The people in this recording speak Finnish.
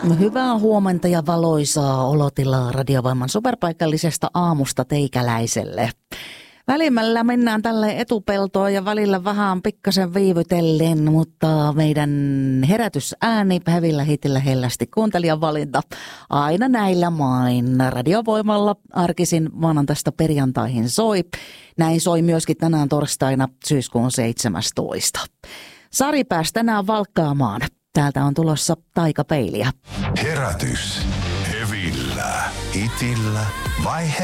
Hyvää huomenta ja valoisaa olotilaa Radiovoiman superpaikallisesta aamusta teikäläiselle. Välimmällä mennään tälle etupeltoon ja välillä vähän pikkasen viivytellen, mutta meidän herätysääni hävillä hitillä hellästi kuuntelijan valinta aina näillä main. Radiovoimalla arkisin maanantaista perjantaihin soi. Näin soi myöskin tänään torstaina syyskuun 17. Sari pääsi tänään valkkaamaan. Täältä on tulossa taikapeiliä. Herätys. Hevillä. Hitillä vai